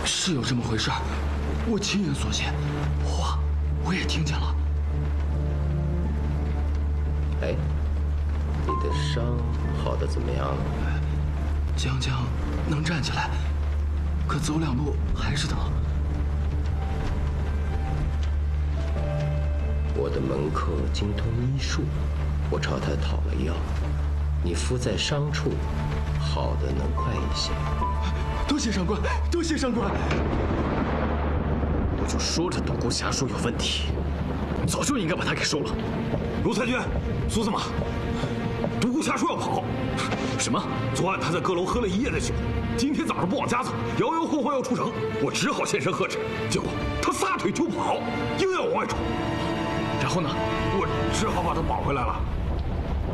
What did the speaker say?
是有这么回事，我亲眼所见，话我也听见了。 哎，你的伤好的怎么样了？ 将将能站起来，可走2步还是疼。 我的门客精通医术，我朝他讨了药，你敷在伤处，好的能快一些。 多谢上官，多谢上官。 我就说这独孤侠术有问题，早就应该把他给收了。 卢参军，苏司马，独孤侠说要跑。 什么？ 昨晚他在阁楼喝了1夜的酒，今天早上不往家走，摇摇晃晃要出城，我只好现身呵斥，结果他撒腿就跑，硬要往外闯。 然后呢？ 我只好把他绑回来了。